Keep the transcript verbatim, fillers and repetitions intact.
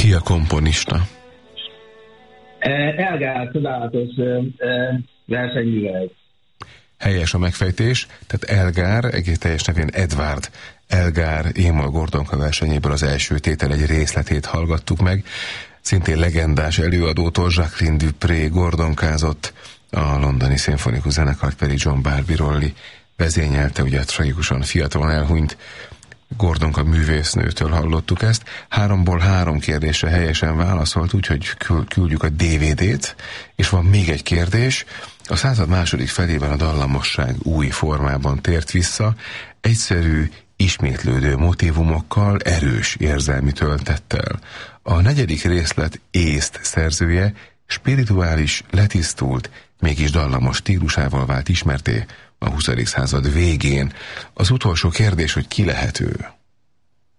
Ki a komponista? Elgár csodálatos versenyművel. Helyes a megfejtés, tehát Elgár, egész teljes nevén Edvard Elgár Émol Gordonka versenyéből az első tétel egy részletét hallgattuk meg. Szintén legendás előadótól Jacqueline Dupré gordonkázott, a londoni szimfonikus zenekart pedig John Barbirolli vezényelte, ugye tragikusan fiatalon elhunyt Gordonka művésznőtől hallottuk ezt. Háromból három kérdésre helyesen válaszolt, úgyhogy küldjük a dé vé dét, és van még egy kérdés. A század második felében a dallamosság új formában tért vissza, egyszerű, ismétlődő motívumokkal, erős érzelmi töltettel. A negyedik részlet észt szerzője spirituális, letisztult, mégis dallamos stílusával vált ismerté a huszadik század végén. Az utolsó kérdés, hogy ki lehet ő?